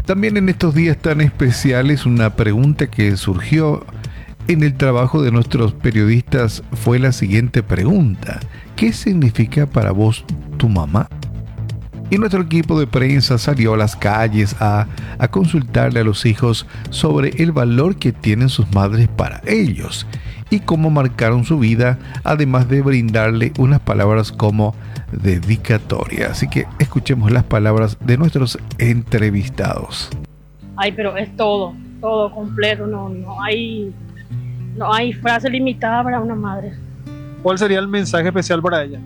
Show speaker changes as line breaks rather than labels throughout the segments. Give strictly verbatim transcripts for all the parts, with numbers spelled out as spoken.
También en estos días tan especiales, una pregunta que surgió en el trabajo de nuestros periodistas fue la siguiente pregunta: ¿qué significa para vos tu mamá? Y nuestro equipo de prensa salió a las calles a, a consultarle a los hijos sobre el valor que tienen sus madres para ellos y cómo marcaron su vida, además de brindarle unas palabras como dedicatoria. Así que escuchemos las palabras de nuestros entrevistados.
Ay, pero es todo, todo completo, no, no hay, no hay frase limitada para una madre.
¿Cuál sería el mensaje especial para ella?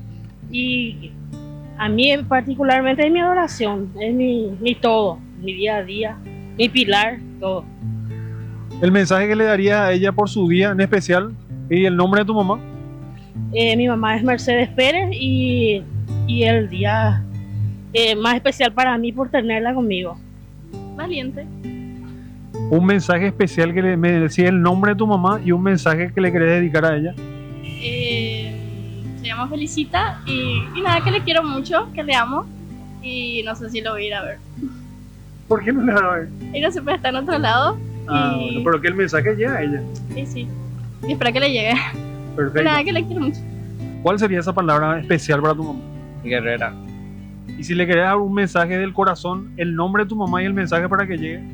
Y a mí particularmente es mi adoración, es mi, mi todo, mi día a día, mi pilar, todo.
¿El mensaje que le daría a ella por su día en especial? ¿Y el nombre de tu mamá?
Eh, mi mamá es Mercedes Pérez y, y el día eh, más especial para mí por tenerla conmigo. Valiente.
Un mensaje especial que le, me decía el nombre de tu mamá y un mensaje que le querés dedicar a ella.
Eh, se llama Felicita y, y nada, que le quiero mucho, que le amo y no sé si lo voy a ir a ver.
¿Por qué no le va a ver?
Ella siempre está en otro lado.
Ah,
y...
bueno, pero que el mensaje llegue a ella.
Sí, sí. Y espero que le llegue.
Perfecto.
Nada, que le quiero mucho.
¿Cuál sería esa palabra especial para tu mamá?
Guerrera.
Y si le querés dar un mensaje del corazón, el nombre de tu mamá y el mensaje para que llegue.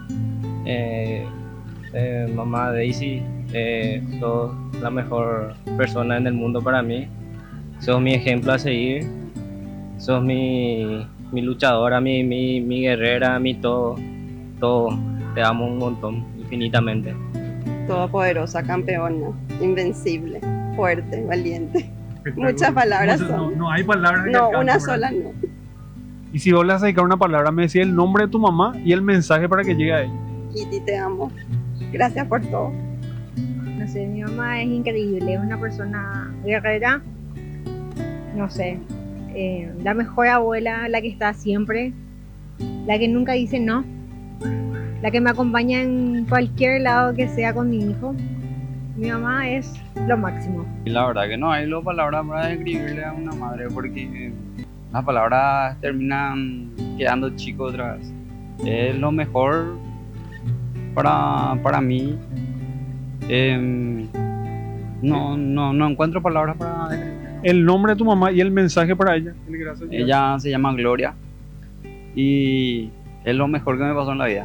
Eh, eh, mamá Daisy, eh, sos la mejor persona en el mundo para mí. Sos mi ejemplo a seguir. Sos mi, mi luchadora, mi, mi, mi guerrera, mi todo. Todo. Te amo un montón, infinitamente.
Todopoderosa, campeona, invencible, fuerte, valiente. Muchas palabras
no,
son.
No, no hay palabras que
No,
alcancen,
una
¿verdad?
sola no.
Y si vos le vas a dedicar una palabra, me decía el nombre de tu mamá y el mensaje para que llegue a ella.
Kitty, te amo. Gracias por todo.
No sé, mi mamá es increíble, es una persona guerrera. No sé, eh, la mejor abuela, la que está siempre, la que nunca dice no, la que me acompaña en cualquier lado que sea con mi hijo. Mi mamá es lo máximo.
Y la verdad que no hay las palabras para describirle a una madre porque las palabras terminan quedando chicos otra vez. Es lo mejor para, para mí. Eh, no, no, no encuentro palabras para describir.
El nombre de tu mamá y el mensaje para ella.
Ella se llama Gloria y es lo mejor que me pasó en la vida.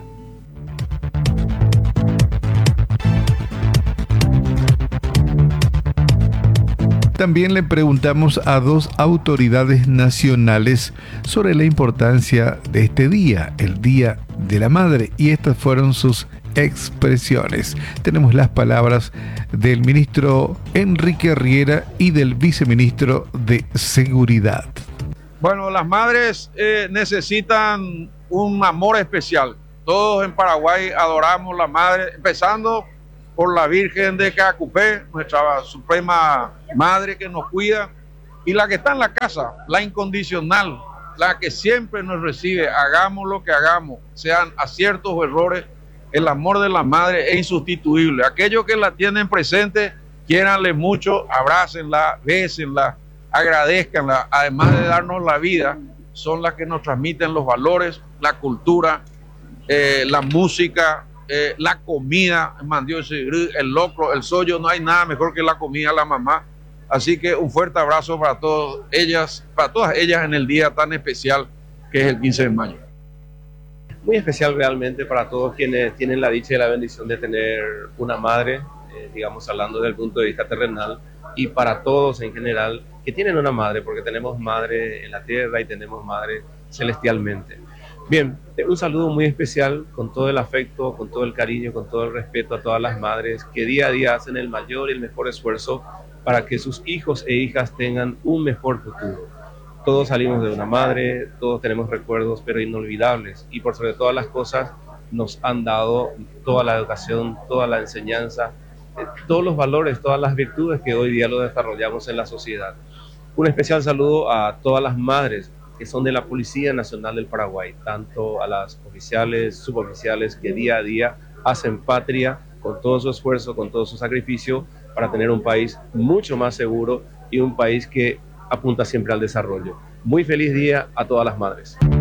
También le preguntamos a dos autoridades nacionales sobre la importancia de este día, el Día de la Madre, y estas fueron sus expresiones. Tenemos las palabras del ministro Enrique Riera y del viceministro de Seguridad.
Bueno, las madres eh, necesitan un amor especial. Todos en Paraguay adoramos a la madre, empezando por la Virgen de Caacupé, nuestra suprema madre que nos cuida, y la que está en la casa, la incondicional, la que siempre nos recibe, hagamos lo que hagamos, sean aciertos o errores, el amor de la madre es insustituible. Aquellos que la tienen presente, quiéranle mucho, abrácenla, bésenla, agradezcanla, además de darnos la vida, son las que nos transmiten los valores, la cultura, eh, la música, Eh, la comida, el locro, el sollo, no hay nada mejor que la comida de la mamá. Así que un fuerte abrazo para todas ellas, para todas ellas en el día tan especial que es el quince de mayo.
Muy especial realmente para todos quienes tienen la dicha y la bendición de tener una madre, eh, digamos hablando desde el punto de vista terrenal, y para todos en general que tienen una madre, porque tenemos madre en la tierra y tenemos madre celestialmente. Bien, un saludo muy especial con todo el afecto, con todo el cariño, con todo el respeto a todas las madres que día a día hacen el mayor y el mejor esfuerzo para que sus hijos e hijas tengan un mejor futuro. Todos salimos de una madre, todos tenemos recuerdos pero inolvidables y por sobre todas las cosas nos han dado toda la educación, toda la enseñanza, todos los valores, todas las virtudes que hoy día lo desarrollamos en la sociedad. Un especial saludo a todas las madres que son de la Policía Nacional del Paraguay, tanto a las oficiales, suboficiales que día a día hacen patria con todo su esfuerzo, con todo su sacrificio para tener un país mucho más seguro y un país que apunta siempre al desarrollo. Muy feliz día a todas las madres.